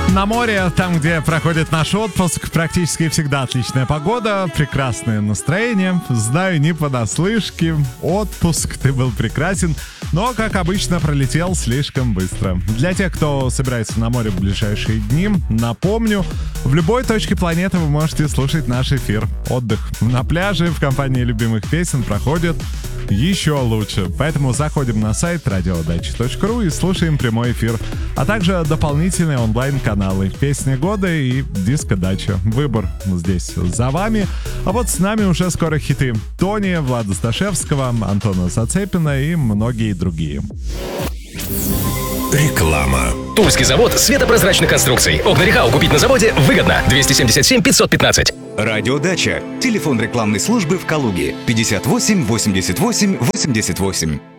На море, там, где проходит наш отпуск, практически всегда отличная погода, прекрасное настроение. Знаю, не понаслышке, отпуск, ты был прекрасен, но, как обычно, пролетел слишком быстро. Для тех, кто собирается на море в ближайшие дни, напомню, в любой точке планеты вы можете слушать наш эфир. Отдых на пляже в компании любимых песен проходит еще лучше. Поэтому заходим на сайт radiodача.ру и слушаем прямой эфир, а также дополнительные онлайн-каналы «Песня года» и «Диско Дача». Выбор здесь за вами. А вот с нами уже скоро хиты Тони, Влада Сташевского, Антона Зацепина и многие другие. Реклама. Тульский завод светопрозрачных конструкций. Окна Рехау купить на заводе выгодно. 277 515. Радиодача. Телефон рекламной службы в Калуге. 58 88 88.